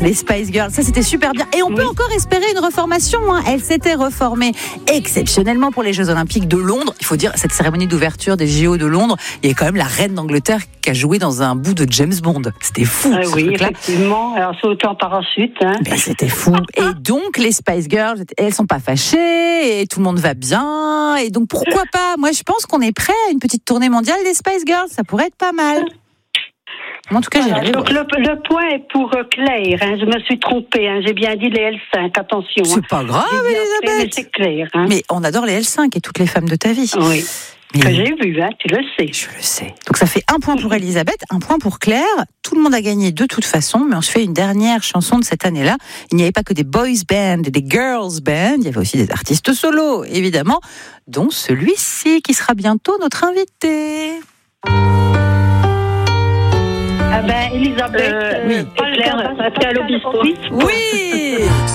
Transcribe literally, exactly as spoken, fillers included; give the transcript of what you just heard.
les Spice Girls, ça c'était super bien. Et on peut oui. encore espérer une reformation. Hein. Elle s'était reformée exceptionnellement pour les Jeux Olympiques de Londres. Il faut dire, cette cérémonie d'ouverture des J O de Londres, il y a quand même la reine d'Angleterre qui a joué dans un bout de James Bond. C'était fou. Ah, oui, effectivement. Alors sauter en parachute. Hein. Ben, c'était fou. Et donc les Spice Girls, elles sont pas fâchées et tout le monde va bien. Et donc pourquoi pas? Moi je pense qu'on est prêt à une petite tournée mondiale des Spice Girls. Ça pourrait être pas mal. En tout cas, voilà, donc le, le point est pour Claire. Hein, je me suis trompée. Hein, j'ai bien dit les L cinq. Attention. C'est hein. pas grave, Elisabeth. Mais c'est clair. Hein. Mais on adore les L cinq et toutes les femmes de ta vie. Oui. Mais... que j'ai vu, hein, tu le sais. Je le sais. Donc ça fait un point pour Elisabeth, un point pour Claire. Tout le monde a gagné de toute façon, mais on se fait une dernière chanson de cette année-là. Il n'y avait pas que des boys bands et des girls bands, il y avait aussi des artistes solos, évidemment, dont celui-ci qui sera bientôt notre invité. Ah ben, Elisabeth, euh, oui. Claire, Pascal Obispo. Oui.